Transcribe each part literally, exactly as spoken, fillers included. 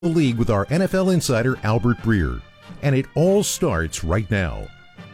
The league with our N F L insider Albert Breer, and it all starts right now.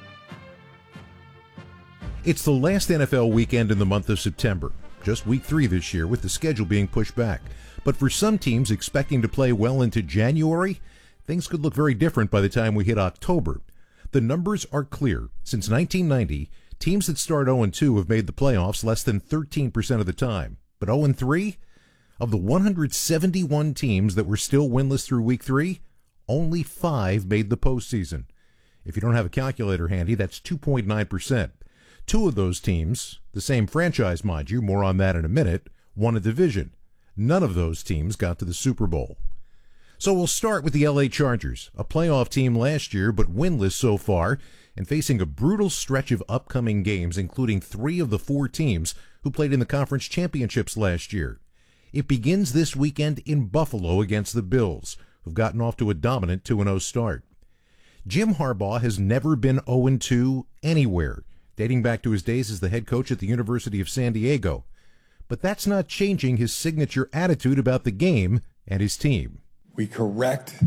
It's the last N F L weekend in the month of September, just week three this year with the schedule being pushed back. But for some teams expecting to play well into January, things could look very different by the time we hit October. The numbers are clear. Since nineteen ninety, teams that start oh and two have made the playoffs less than thirteen percent of the time. But oh and three? Of the one hundred seventy-one teams that were still winless through week three, only five made the postseason. If you don't have a calculator handy, that's two point nine percent. Two of those teams, the same franchise, mind you, more on that in a minute, won a division. None of those teams got to the Super Bowl. So we'll start with the L A Chargers, a playoff team last year but winless so far, and facing a brutal stretch of upcoming games, including three of the four teams who played in the conference championships last year. It begins this weekend in Buffalo against the Bills, who've gotten off to a dominant two and oh start. Jim Harbaugh has never been oh and two anywhere, dating back to his days as the head coach at the University of San Diego. But that's not changing his signature attitude about the game and his team. We correct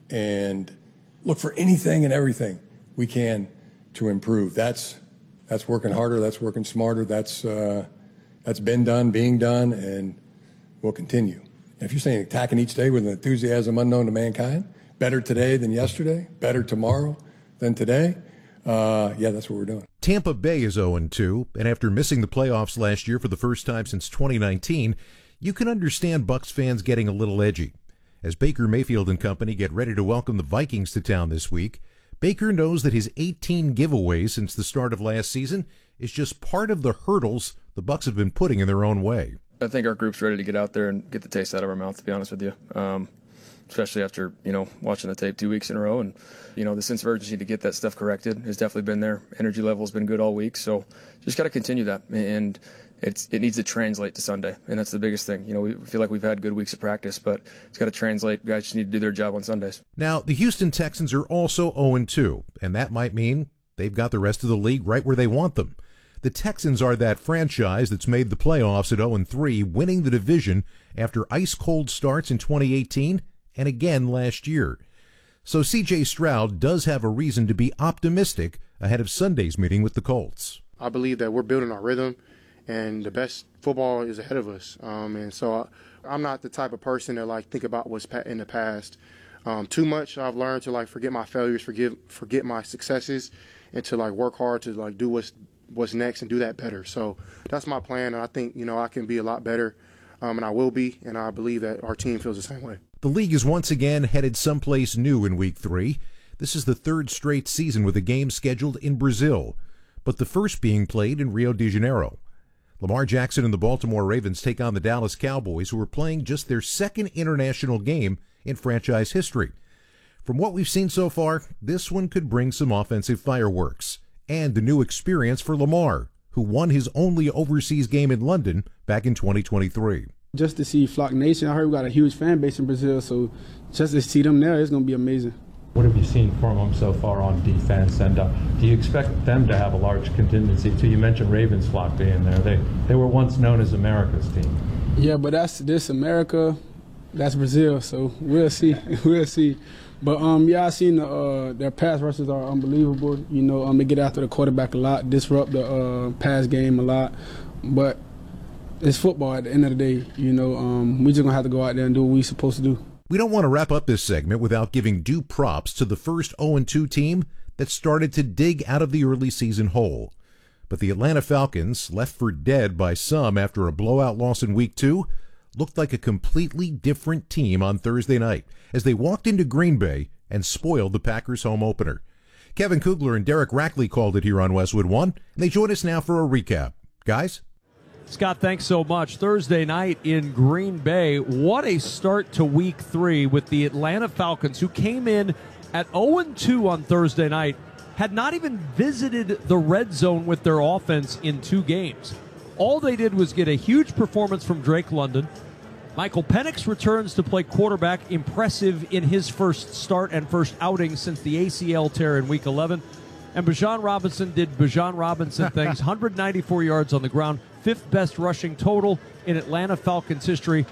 and look for anything and everything we can to improve. That's that's working harder, that's working smarter, that's uh, that's been done, being done, and will continue. If you're saying attacking each day with an enthusiasm unknown to mankind, better today than yesterday, better tomorrow than today, uh, yeah, that's what we're doing. Tampa Bay is oh and two, and after missing the playoffs last year for the first time since twenty nineteen, you can understand Bucs fans getting a little edgy. As Baker Mayfield and company get ready to welcome the Vikings to town this week, Baker knows that his eighteen giveaways since the start of last season is just part of the hurdles the Bucs have been putting in their own way. I think our group's ready to get out there and get the taste out of our mouth, to be honest with you, um, especially after, you know, watching the tape two weeks in a row. And, you know, the sense of urgency to get that stuff corrected has definitely been there. Energy level's been good all week, so just got to continue that. And it's it needs to translate to Sunday, and that's the biggest thing. You know, we feel like we've had good weeks of practice, but it's got to translate. Guys just need to do their job on Sundays. Now, the Houston Texans are also oh and two, and that might mean they've got the rest of the league right where they want them. The Texans are that franchise that's made the playoffs at oh and three, winning the division after ice-cold starts in twenty eighteen and again last year. So C J Stroud does have a reason to be optimistic ahead of Sunday's meeting with the Colts. I believe that we're building our rhythm, and the best football is ahead of us. Um, and so I'm not the type of person that like think about what's in the past um, too much. I've learned to like forget my failures, forget forget my successes, and to like work hard to like do what's what's next and do that better. So that's my plan, and I think, you know, I can be a lot better, um, and I will be, and I believe that our team feels the same way. The league is once again headed someplace new in week three. This is the third straight season with a game scheduled in Brazil, but the first being played in Rio de Janeiro. Lamar Jackson and the Baltimore Ravens take on the Dallas Cowboys, who are playing just their second international game in franchise history. From what we've seen so far, this one could bring some offensive fireworks and a new experience for Lamar, who won his only overseas game in London back in twenty twenty-three. Just to see Flock Nation, I heard we got a huge fan base in Brazil, so just to see them there, it's going to be amazing. What have you seen from them so far on defense, and uh, do you expect them to have a large contingency too? You mentioned Ravens Flock being there. They they were once known as America's team. Yeah, but that's this America, that's Brazil, so we'll see. We'll see. But, um, yeah, I've seen the, uh, their pass rushes are unbelievable. You know, um, they get after the quarterback a lot, disrupt the uh, pass game a lot. But it's football at the end of the day. You know, um, we just going to have to go out there and do what we're supposed to do. We don't want to wrap up this segment without giving due props to the first oh and two team that started to dig out of the early season hole. But the Atlanta Falcons, left for dead by some after a blowout loss in week two, looked like a completely different team on Thursday night as they walked into Green Bay and spoiled the Packers' home opener. Kevin Kugler and Derek Rackley called it here on Westwood One, and they join us now for a recap. Guys? Scott, thanks so much. Thursday night in Green Bay. What a start to week three with the Atlanta Falcons, who came in at oh and two on Thursday night, had not even visited the red zone with their offense in two games. All they did was get a huge performance from Drake London. Michael Penix returns to play quarterback, impressive in his first start and first outing since the A C L tear in week eleven. And Bijan Robinson did Bijan Robinson things, one hundred ninety-four yards on the ground, fifth best rushing total in Atlanta Falcons history.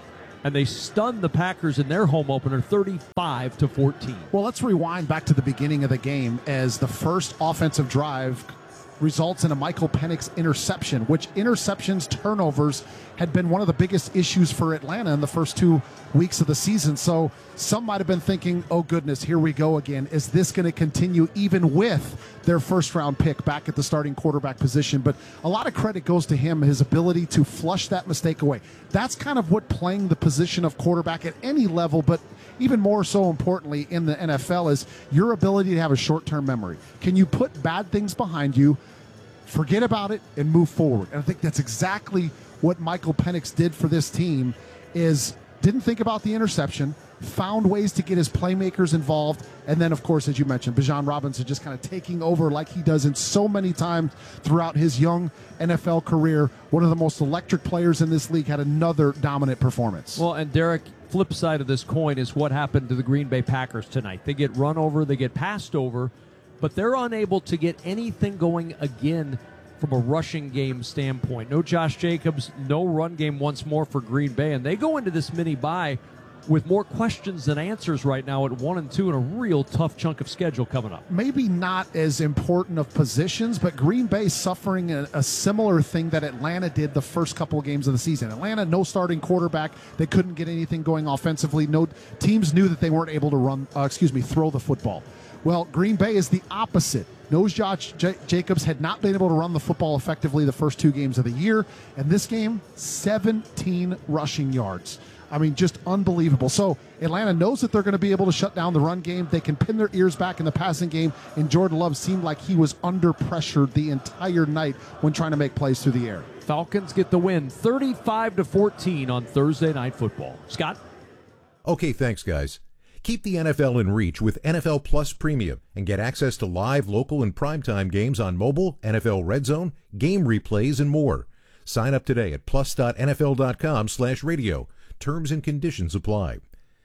and they stunned the Packers in their home opener thirty-five to fourteen. Well, let's rewind back to the beginning of the game as the first offensive drive results in a Michael Penix interception, which interceptions, turnovers had been one of the biggest issues for Atlanta in the first two weeks of the season. So some might have been thinking, oh goodness, here we go again. Is this going to continue even with their first round pick back at the starting quarterback position? But a lot of credit goes to him, his ability to flush that mistake away. That's kind of what playing the position of quarterback at any level, but even more so importantly in the N F L, is your ability to have a short-term memory. Can you put bad things behind you, forget about it, and move forward? And I think that's exactly what Michael Penix did for this team, is didn't think about the interception, found ways to get his playmakers involved, and then, of course, as you mentioned, Bijan Robinson just kind of taking over like he does in so many times throughout his young N F L career. One of the most electric players in this league, had another dominant performance. Well, and Derek, flip side of this coin is what happened to the Green Bay Packers tonight. They get run over, they get passed over, but they're unable to get anything going again from a rushing game standpoint. No Josh Jacobs, no run game once more for Green Bay, and they go into this mini bye with more questions than answers right now at one and two, and a real tough chunk of schedule coming up. Maybe not as important of positions, but Green Bay suffering a, a similar thing that Atlanta did the first couple of games of the season. Atlanta, no starting quarterback. They couldn't get anything going offensively. No teams knew that they weren't able to run, uh, excuse me, throw the football. Well, Green Bay is the opposite. No Josh J- Jacobs had not been able to run the football effectively the first two games of the year. And this game, seventeen rushing yards. I mean, just unbelievable. So Atlanta knows that they're going to be able to shut down the run game. They can pin their ears back in the passing game. And Jordan Love seemed like he was under pressure the entire night when trying to make plays through the air. Falcons get the win, thirty-five to fourteen on Thursday Night Football. Scott? Okay, thanks, guys. Keep the N F L in reach with N F L Plus Premium and get access to live, local, and primetime games on mobile, N F L Red Zone, game replays, and more. Sign up today at plus.nfl.com slash radio. Terms and conditions apply.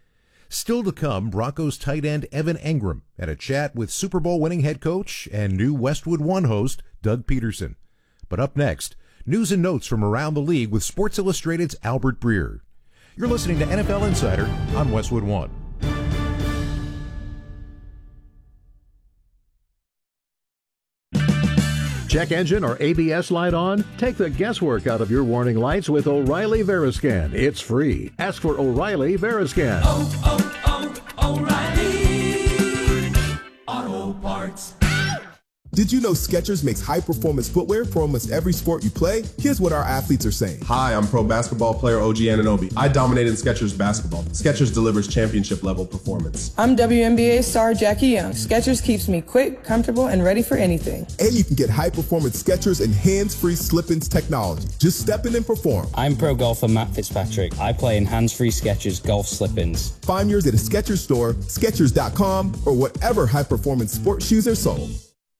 Still to come, Broncos tight end Evan Engram and a chat with Super Bowl winning head coach and new Westwood One host Doug Peterson. But up next, news and notes from around the league with Sports Illustrated's Albert Breer. You're listening to N F L Insider on Westwood One. Check engine or A B S light on? Take the guesswork out of your warning lights with O'Reilly Veriscan. It's free. Ask for O'Reilly Veriscan. Oh, oh, oh, O'Reilly Auto Parts. Did you know Skechers makes high-performance footwear for almost every sport you play? Here's what our athletes are saying. Hi, I'm pro basketball player O G Anunoby. I dominated Skechers basketball. Skechers delivers championship-level performance. I'm W N B A star Jackie Young. Skechers keeps me quick, comfortable, and ready for anything. And you can get high-performance Skechers and hands-free slip-ins technology. Just step in and perform. I'm pro golfer Matt Fitzpatrick. I play in hands-free Skechers golf slip-ins. Find yours at a Skechers store, Skechers dot com, or whatever high-performance sports shoes are sold.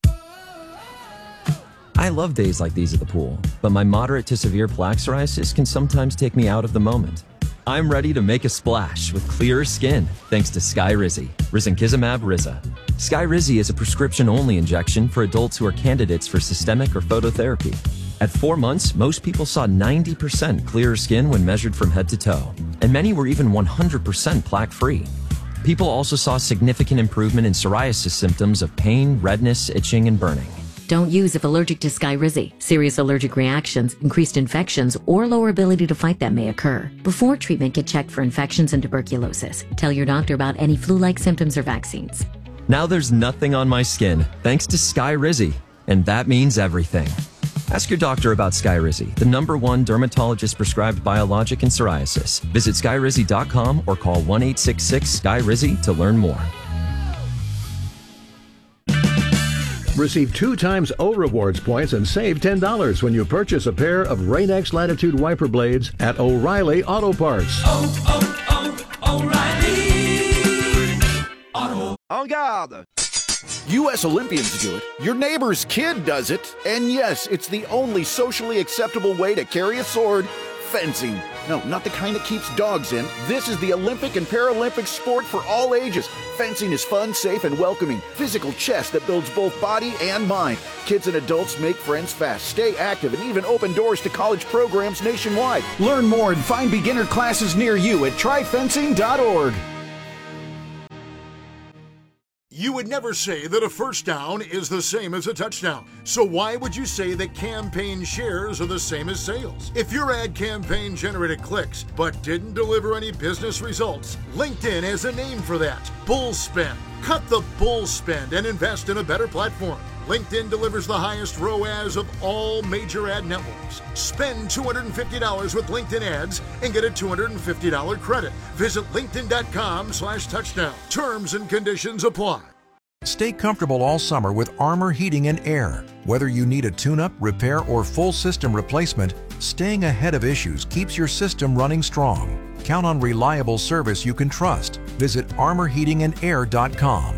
I love days like these at the pool, but my moderate to severe plaque psoriasis can sometimes take me out of the moment. I'm ready to make a splash with clearer skin thanks to Skyrizi, risankizumab Riza. Skyrizi is a prescription-only injection for adults who are candidates for systemic or phototherapy. At four months, most people saw ninety percent clearer skin when measured from head to toe, and many were even one hundred percent plaque-free. People also saw significant improvement in psoriasis symptoms of pain, redness, itching, and burning. Don't use if allergic to Skyrizi. Serious allergic reactions, increased infections, or lower ability to fight them may occur. Before treatment, get checked for infections and tuberculosis. Tell your doctor about any flu-like symptoms or vaccines. Now there's nothing on my skin, thanks to Skyrizi, and that means everything. Ask your doctor about Skyrizi, the number one dermatologist-prescribed biologic in psoriasis. Visit skyrizi dot com or call one eight six six S K Y R I Z I to learn more. Receive two times O Rewards points and save ten dollars when you purchase a pair of Rain-X Latitude wiper blades at O'Reilly Auto Parts. Oh, oh, oh, O'Reilly Auto. En garde! U S Olympians do it, your neighbor's kid does it, and yes, it's the only socially acceptable way to carry a sword Fencing. No, not the kind that keeps dogs in. This is the Olympic and Paralympic sport for all ages. Fencing is fun, safe, and welcoming. Physical chess that builds both body and mind. Kids and adults make friends fast, stay active, and even open doors to college programs nationwide. Learn more and find beginner classes near you at try fencing dot org. You would never say that a first down is the same as a touchdown. So why would you say that campaign shares are the same as sales? If your ad campaign generated clicks but didn't deliver any business results, LinkedIn has a name for that: bull spend. Cut the bull spend and invest in a better platform. LinkedIn delivers the highest R O A S of all major ad networks. Spend two hundred fifty dollars with LinkedIn ads and get a two hundred fifty dollars credit. Visit linkedin.com slash touchdown. Terms and conditions apply. Stay comfortable all summer with Armor Heating and Air. Whether you need a tune-up, repair, or full system replacement, staying ahead of issues keeps your system running strong. Count on reliable service you can trust. Visit armor heating and air dot com.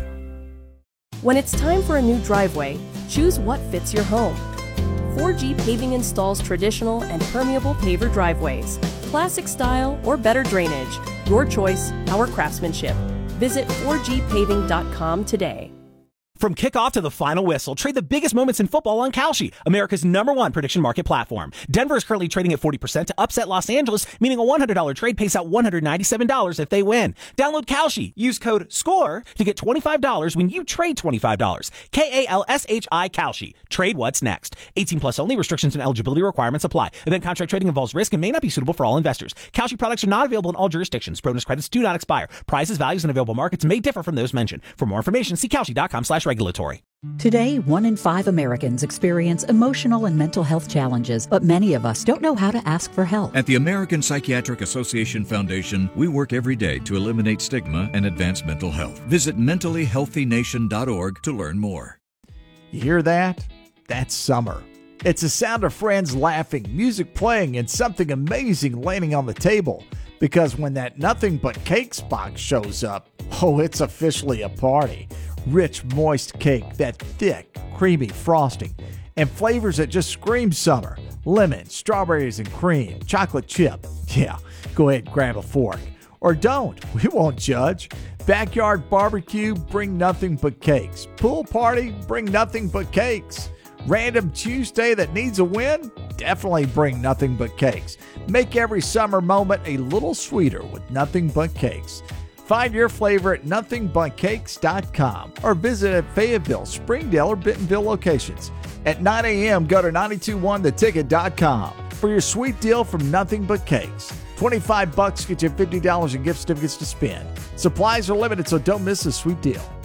When it's time for a new driveway, choose what fits your home. four G Paving installs traditional and permeable paver driveways, classic style or better drainage. Your choice, our craftsmanship. Visit four G paving dot com today. From kickoff to the final whistle, trade the biggest moments in football on Kalshi, America's number one prediction market platform. Denver is currently trading at forty percent to upset Los Angeles, meaning a one hundred dollars trade pays out one hundred ninety-seven dollars if they win. Download Kalshi. Use code SCORE to get twenty-five dollars when you trade twenty-five dollars. K A L S H I Kalshi. Trade what's next. eighteen plus only. Restrictions and eligibility requirements apply. Event contract trading involves risk and may not be suitable for all investors. Kalshi products are not available in all jurisdictions. Bonus credits do not expire. Prices, values, and available markets may differ from those mentioned. For more information, see Kalshi.com slash regulatory. Today, one in five Americans experience emotional and mental health challenges, but many of us don't know how to ask for help. At the American Psychiatric Association Foundation, we work every day to eliminate stigma and advance mental health. Visit mentally healthy nation dot org to learn more. You hear that? That's summer. It's the sound of friends laughing, music playing, and something amazing landing on the table. Because when that Nothing But Cakes box shows up, oh, it's officially a party. Rich, moist cake, that thick, creamy frosting, and flavors that just scream summer. Lemon, strawberries and cream, chocolate chip. Yeah, go ahead and grab a fork. Or don't, we won't judge. Backyard barbecue, bring nothing but cakes. Pool party, bring nothing but cakes. Random Tuesday that needs a win? Definitely bring nothing but cakes. Make every summer moment a little sweeter with Nothing But Cakes. Find your flavor at nothing but cakes dot com or visit at Fayetteville, Springdale, or Bentonville locations. At nine a.m., go to nine two one the ticket dot com for your sweet deal from Nothing But Cakes. twenty-five bucks get you fifty dollars in gift certificates to spend. Supplies are limited, so don't miss this sweet deal.